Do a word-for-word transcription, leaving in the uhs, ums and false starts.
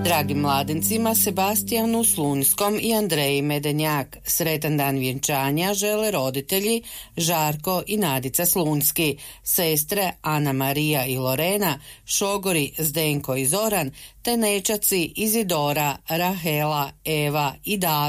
Dragim mladencima Sebastijanu Slunjskom i Andreji Medenjak sretan dan vjenčanja žele roditelji Žarko i Nadica Slunjski, sestre Ana Marija i Lorena, šogori Zdenko i Zoran, te nećaci Izidora, Rahela, Eva i David.